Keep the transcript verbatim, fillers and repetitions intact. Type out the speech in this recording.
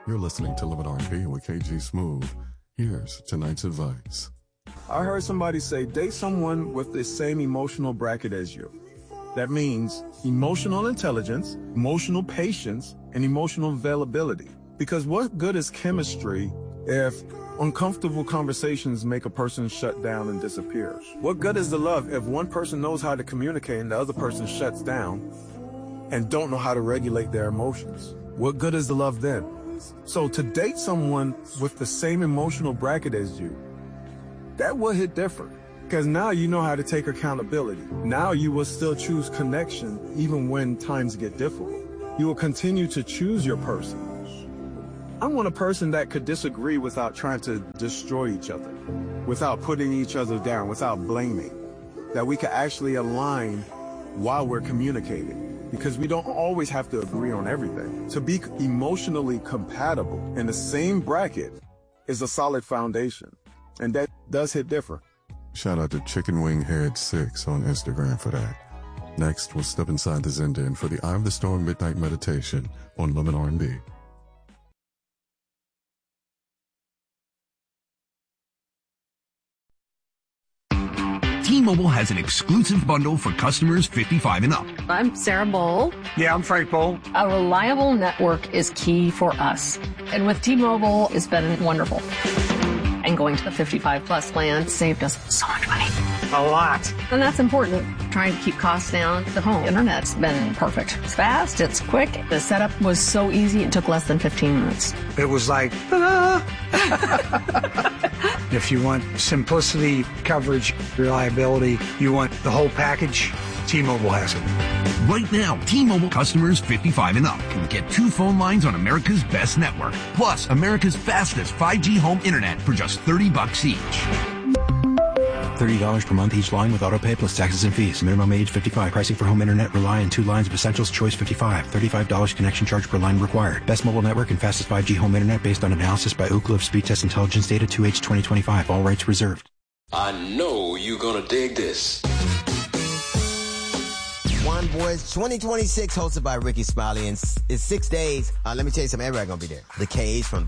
You're listening to Limit R and B with K G Smooth. Here's tonight's advice. I heard somebody say, date someone with the same emotional bracket as you. That means emotional intelligence, emotional patience, and emotional availability. Because what good is chemistry if uncomfortable conversations make a person shut down and disappear? What good is the love if one person knows how to communicate and the other person shuts down and don't know how to regulate their emotions? What good is the love then? So to date someone with the same emotional bracket as you, that will hit different. Because now you know how to take accountability. Now you will still choose connection even when times get difficult. You will continue to choose your person. I want a person that could disagree without trying to destroy each other, without putting each other down, without blaming. That we can actually align while we're communicating. Because we don't always have to agree on everything. To be emotionally compatible in the same bracket is a solid foundation. And that does hit different. Shout out to Chicken Wing Head six on Instagram for that. Next, we'll step inside the Zen Den for the Eye of the Storm Midnight Meditation on Limit R and B. T-Mobile has an exclusive bundle for customers fifty-five and up. I'm Sarah Bowl. Yeah, I'm Frank Bowl. A reliable network is key for us. And with T-Mobile, it's been wonderful. And going to the fifty-five plus plan saved us so much money. A lot. And that's important. Trying to keep costs down. The home internet's been perfect. It's fast, it's quick. The setup was so easy, it took less than fifteen minutes. It was like, ta-da! If you want simplicity, coverage, reliability, you want the whole package, T-Mobile has it. Right now, T-Mobile customers fifty-five and up can get two phone lines on America's best network, plus America's fastest five G home internet for just thirty bucks each. thirty dollars per month each line with autopay plus taxes and fees. Minimum age fifty-five. Pricing for home internet rely on two lines of Essentials Choice fifty-five. thirty-five dollars connection charge per line required. Best mobile network and fastest five G home internet based on analysis by Ookla of Speed Test Intelligence Data two H twenty twenty-five. All rights reserved. I know you're gonna dig this. One Boys twenty twenty-six hosted by Ricky Smiley. And it's six days. Uh, let me tell you something. Everybody gonna be there. The Cage from